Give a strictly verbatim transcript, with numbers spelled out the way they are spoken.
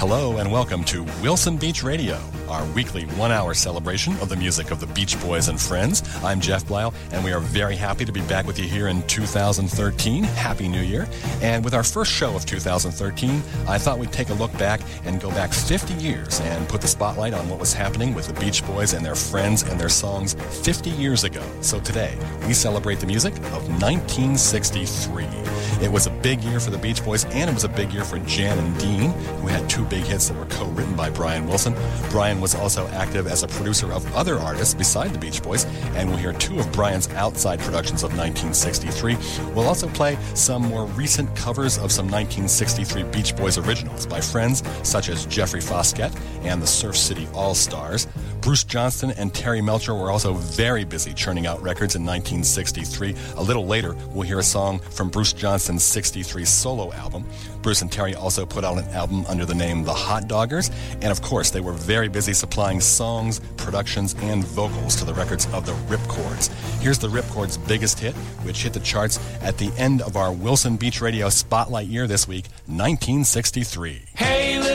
Hello and welcome to Wilson Beach Radio, our weekly one-hour celebration of the music of the Beach Boys and Friends. I'm Jeff Blyle, and we are very happy to be back with you here in two thousand thirteen. Happy New Year. And with our first show of two thousand thirteen, I thought we'd take a look back and go back fifty years and put the spotlight on what was happening with the Beach Boys and their friends and their songs fifty years ago. So today, we celebrate the music of nineteen sixty-three. It was a big year for the Beach Boys, and it was a big year for Jan and Dean, who had two big hits that were co-written by Brian Wilson. Brian was also active as a producer of other artists beside the Beach Boys, and we'll hear two of Brian's outside productions of nineteen sixty-three. We'll also play some more recent covers of some nineteen sixty-three Beach Boys originals by friends such as Jeffrey Foskett and the Surf City All-Stars. Bruce Johnston and Terry Melcher were also very busy churning out records in nineteen sixty-three. A little later, we'll hear a song from Bruce Johnston's sixty-three solo album. Bruce and Terry also put out an album under the name The Hot Doggers, and of course, they were very busy supplying songs, productions, and vocals to the records of the Ripcords. Here's the Ripcords' biggest hit, which hit the charts at the end of our Wilson Beach Radio Spotlight year this week, nineteen sixty-three. Hey!